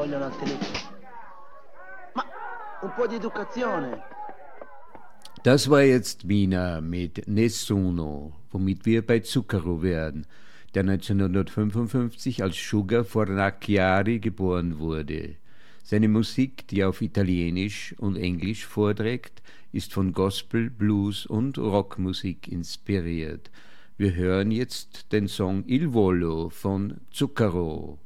vogliono al telefono. Ma un po' di educazione. Das war jetzt Mina mit Nessuno, womit wir bei Zucchero wären, der 1955 als Sugar Fornaciari geboren wurde. Seine Musik, die er auf Italienisch und Englisch vorträgt, ist von Gospel, Blues und Rockmusik inspiriert. Wir hören jetzt den Song Il Volo von Zucchero.